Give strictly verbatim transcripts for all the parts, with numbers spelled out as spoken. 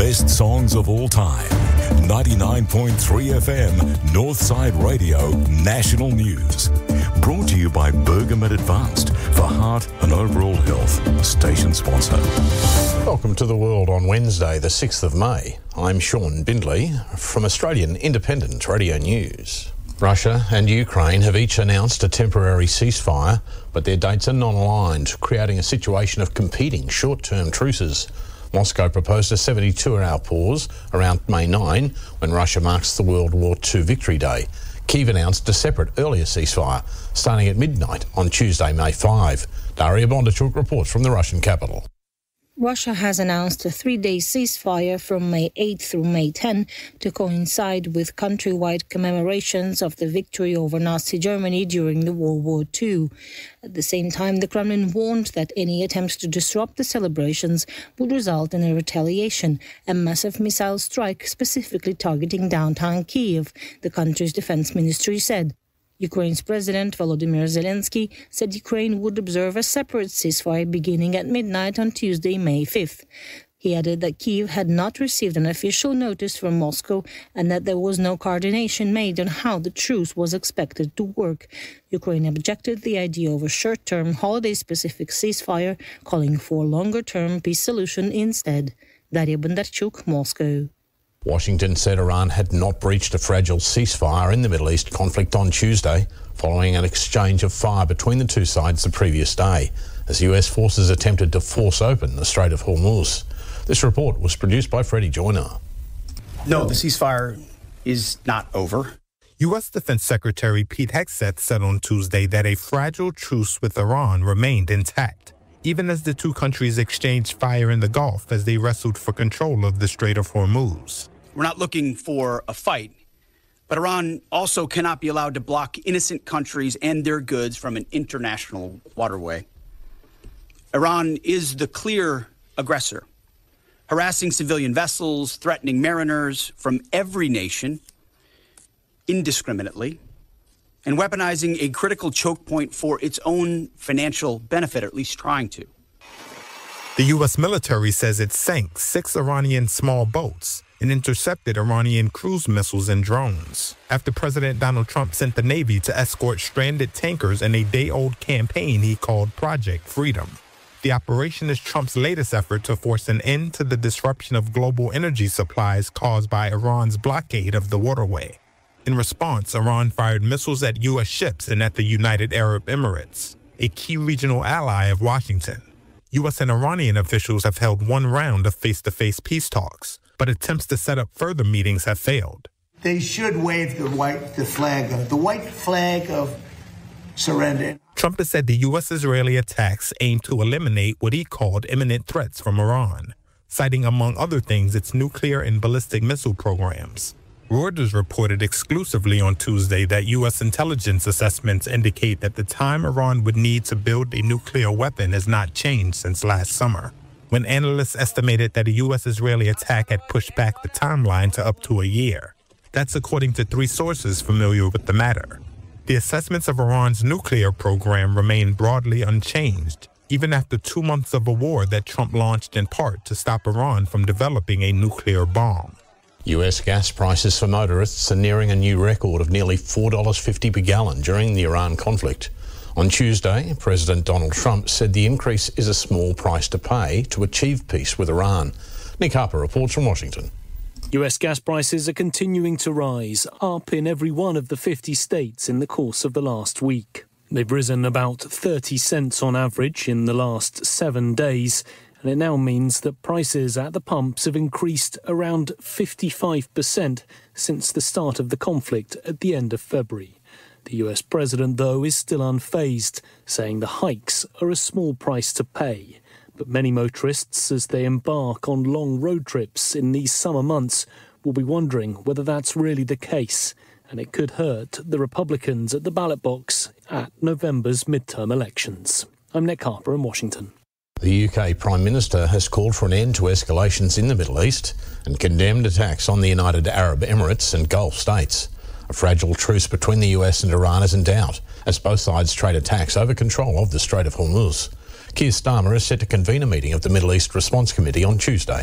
best songs of all time. ninety-nine point three F M, Northside Radio, National News. Brought to you by Bergamet Advanced for heart and overall health. Station sponsor. Welcome to The World on Wednesday, the sixth of May. I'm Sean Bindley from Australian Independent Radio News. Russia and Ukraine have each announced a temporary ceasefire, but their dates are non-aligned, creating a situation of competing short-term truces. Moscow proposed a seventy-two hour pause around May ninth, when Russia marks the World War Two Victory Day. Kyiv announced a separate earlier ceasefire, starting at midnight on Tuesday, May fifth. Daria Bondarchuk reports from the Russian capital. Russia has announced a three-day ceasefire from May eighth through May tenth to coincide with countrywide commemorations of the victory over Nazi Germany during the World War Two. At the same time, the Kremlin warned that any attempts to disrupt the celebrations would result in a retaliation, a massive missile strike specifically targeting downtown Kyiv, the country's defense ministry said. Ukraine's President Volodymyr Zelensky said Ukraine would observe a separate ceasefire beginning at midnight on Tuesday, May fifth. He added that Kyiv had not received an official notice from Moscow and that there was no coordination made on how the truce was expected to work. Ukraine objected the idea of a short-term, holiday-specific ceasefire, calling for a longer-term peace solution instead. Daria Bondarchuk, Moscow. Washington said Iran had not breached a fragile ceasefire in the Middle East conflict on Tuesday, following an exchange of fire between the two sides the previous day, as U S forces attempted to force open the Strait of Hormuz. This report was produced by Freddie Joyner. No, the ceasefire is not over. U S Defense Secretary Pete Hegseth said on Tuesday that a fragile truce with Iran remained intact, even as the two countries exchanged fire in the Gulf as they wrestled for control of the Strait of Hormuz. We're not looking for a fight, but Iran also cannot be allowed to block innocent countries and their goods from an international waterway. Iran is the clear aggressor, harassing civilian vessels, threatening mariners from every nation indiscriminately, and weaponizing a critical choke point for its own financial benefit, or at least trying to. The U S military says it sank six Iranian small boats and intercepted Iranian cruise missiles and drones after President Donald Trump sent the Navy to escort stranded tankers in a day-old campaign he called Project Freedom. The operation is Trump's latest effort to force an end to the disruption of global energy supplies caused by Iran's blockade of the waterway. In response, Iran fired missiles at U S ships and at the United Arab Emirates, a key regional ally of Washington. U S and Iranian officials have held one round of face-to-face peace talks, but attempts to set up further meetings have failed. They should wave the white the flag of the white flag of surrender. Trump has said the U S-Israeli attacks aim to eliminate what he called imminent threats from Iran, citing among other things its nuclear and ballistic missile programs. Reuters reported exclusively on Tuesday that U S intelligence assessments indicate that the time Iran would need to build a nuclear weapon has not changed since last summer, when analysts estimated that a U S-Israeli attack had pushed back the timeline to up to a year. That's according to three sources familiar with the matter. The assessments of Iran's nuclear program remain broadly unchanged, even after two months of a war that Trump launched in part to stop Iran from developing a nuclear bomb. U S gas prices for motorists are nearing a new record of nearly four dollars fifty per gallon during the Iran conflict. On Tuesday, President Donald Trump said the increase is a small price to pay to achieve peace with Iran. Nick Harper reports from Washington. U S gas prices are continuing to rise, up in every one of the fifty states in the course of the last week. They've risen about thirty cents on average in the last seven days, and it now means that prices at the pumps have increased around fifty-five percent since the start of the conflict at the end of February. The U S president, though, is still unfazed, saying the hikes are a small price to pay. But many motorists, as they embark on long road trips in these summer months, will be wondering whether that's really the case, and it could hurt the Republicans at the ballot box at November's midterm elections. I'm Nick Harper in Washington. The U K Prime Minister has called for an end to escalations in the Middle East and condemned attacks on the United Arab Emirates and Gulf states. A fragile truce between the U S and Iran is in doubt as both sides trade attacks over control of the Strait of Hormuz. Keir Starmer is set to convene a meeting of the Middle East Response Committee on Tuesday.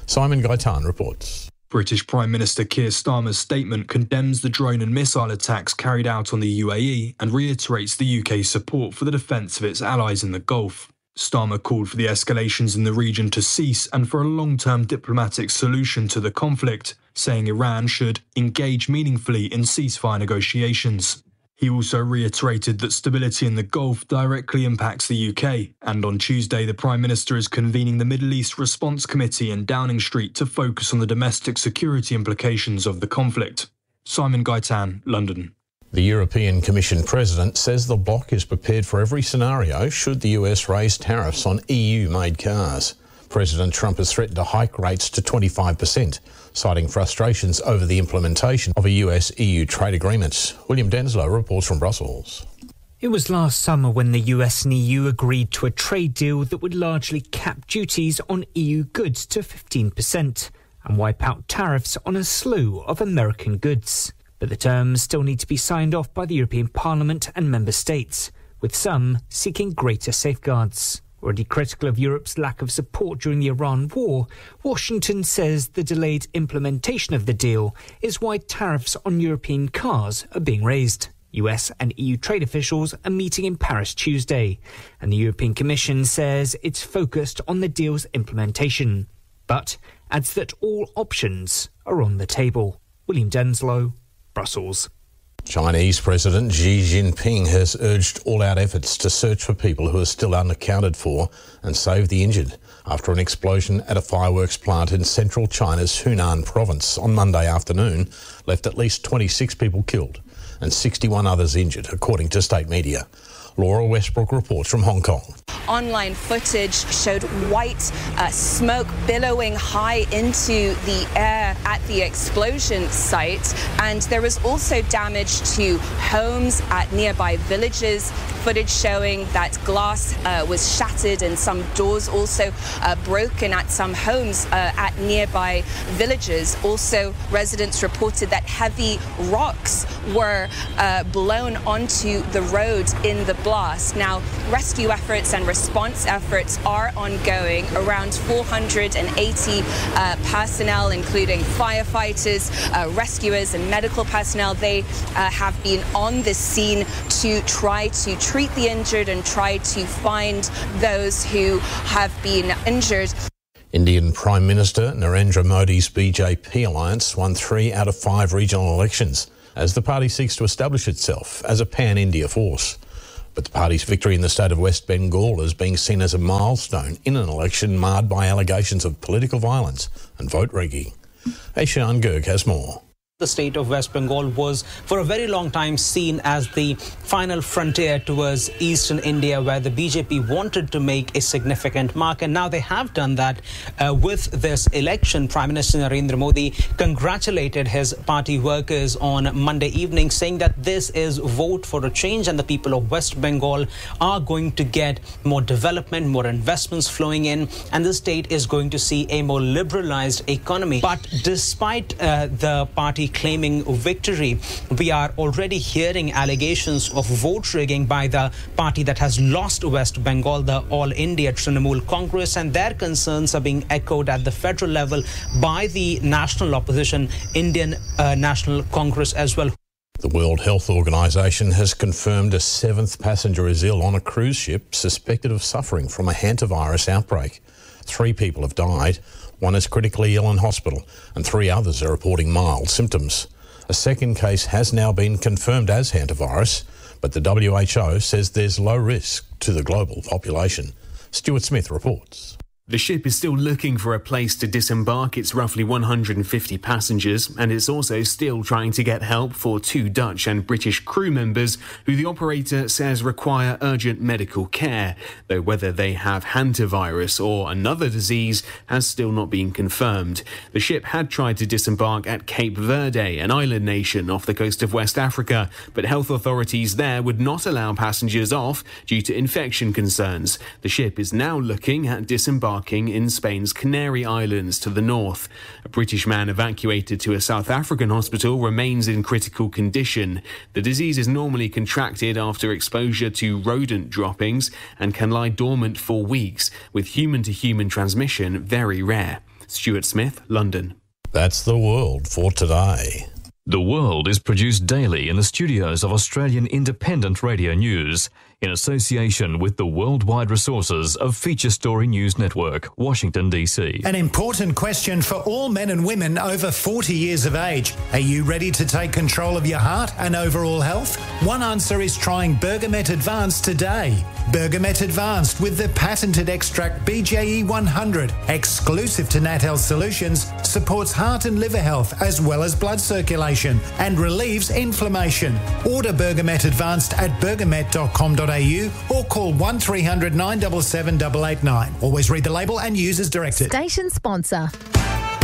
Simon Gaitan reports. British Prime Minister Keir Starmer's statement condemns the drone and missile attacks carried out on the U A E and reiterates the U K's support for the defence of its allies in the Gulf. Starmer called for the escalations in the region to cease and for a long-term diplomatic solution to the conflict, saying Iran should engage meaningfully in ceasefire negotiations. He also reiterated that stability in the Gulf directly impacts the U K, and on Tuesday the Prime Minister is convening the Middle East Response Committee in Downing Street to focus on the domestic security implications of the conflict. Simon Gaitan, London. The European Commission President says the bloc is prepared for every scenario should the U S raise tariffs on E U-made cars. President Trump has threatened to hike rates to twenty-five percent, citing frustrations over the implementation of a U S E U trade agreement. William Denslow reports from Brussels. It was last summer when the U S and E U agreed to a trade deal that would largely cap duties on E U goods to fifteen percent and wipe out tariffs on a slew of American goods. But the terms still need to be signed off by the European Parliament and member states, with some seeking greater safeguards. Already critical of Europe's lack of support during the Iran war, Washington says the delayed implementation of the deal is why tariffs on European cars are being raised. U S and E U trade officials are meeting in Paris Tuesday, and the European Commission says it's focused on the deal's implementation, but adds that all options are on the table. William Denslow, Brussels. Chinese President Xi Jinping has urged all-out efforts to search for people who are still unaccounted for and save the injured after an explosion at a fireworks plant in central China's Hunan province on Monday afternoon left at least twenty-six people killed and sixty-one others injured, according to state media. Laura Westbrook reports from Hong Kong. Online footage showed white uh, smoke billowing high into the air at the explosion site, and there was also damage to homes at nearby villages. Footage showing that glass uh, was shattered and some doors also uh, broken at some homes uh, at nearby villages. Also, residents reported that heavy rocks were uh, blown onto the road in the blast. Now, rescue efforts and response efforts are ongoing. Around four hundred eighty uh, personnel, including firefighters, uh, rescuers and medical personnel, they uh, have been on the scene to try to treat the injured and try to find those who have been injured. Indian Prime Minister Narendra Modi's B J P alliance won three out of five regional elections as the party seeks to establish itself as a pan-India force. But the party's victory in the state of West Bengal is being seen as a milestone in an election marred by allegations of political violence and vote rigging. Aishan Gurg has more. The state of West Bengal was for a very long time seen as the final frontier towards eastern India, where the B J P wanted to make a significant mark, and now they have done that uh, with this election. Prime Minister Narendra Modi congratulated his party workers on Monday evening, saying that this is vote for a change and the people of West Bengal are going to get more development, more investments flowing in, and the state is going to see a more liberalized economy. But despite uh, the party claiming victory, we are already hearing allegations of vote rigging by the party that has lost West Bengal, the All India Trinamool Congress, and their concerns are being echoed at the federal level by the national opposition, Indian uh, National Congress as well. The World Health Organization has confirmed a seventh passenger is ill on a cruise ship suspected of suffering from a hantavirus outbreak. Three people have died. One is critically ill in hospital, and three others are reporting mild symptoms. A second case has now been confirmed as hantavirus, but the W H O says there's low risk to the global population. Stuart Smith reports. The ship is still looking for a place to disembark its roughly one hundred fifty passengers, and it's also still trying to get help for two Dutch and British crew members who the operator says require urgent medical care, though whether they have hantavirus or another disease has still not been confirmed. The ship had tried to disembark at Cape Verde, an island nation off the coast of West Africa, but health authorities there would not allow passengers off due to infection concerns. The ship is now looking at disembarking in Spain's Canary Islands to the north. A British man evacuated to a South African hospital remains in critical condition. The disease is normally contracted after exposure to rodent droppings and can lie dormant for weeks, with human-to-human transmission very rare. Stuart Smith, London. That's the world for today. The World is produced daily in the studios of Australian Independent Radio News in association with the worldwide resources of Feature Story News Network, Washington, D C. An important question for all men and women over forty years of age. Are you ready to take control of your heart and overall health? One answer is trying Bergamet Advanced today. Bergamet Advanced with the patented extract B J E one hundred, exclusive to Nat Health Solutions, supports heart and liver health as well as blood circulation and relieves inflammation. Order Bergamet Advanced at bergamet dot com dot a u or call one three hundred nine seven seven eight eight nine. Always read the label and use as directed. Station sponsor.